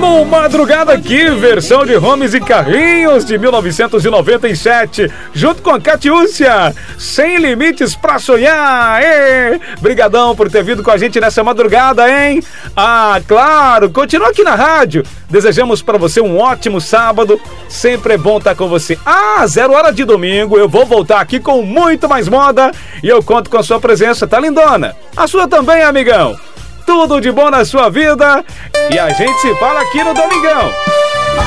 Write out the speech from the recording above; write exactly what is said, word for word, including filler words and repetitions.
No Madrugada aqui, versão de Homes e Carlinhos de mil novecentos e noventa e sete, junto com a Catiúcia, Sem Limites pra Sonhar. Ê! Brigadão por ter vindo com a gente nessa madrugada, hein? Ah, claro, continua aqui na rádio. Desejamos pra você um ótimo sábado, sempre é bom estar com você. Ah, zero hora de domingo, eu vou voltar aqui com muito mais moda e eu conto com a sua presença, tá lindona? A sua também, amigão. Tudo de bom na sua vida e a gente se fala aqui no Domingão.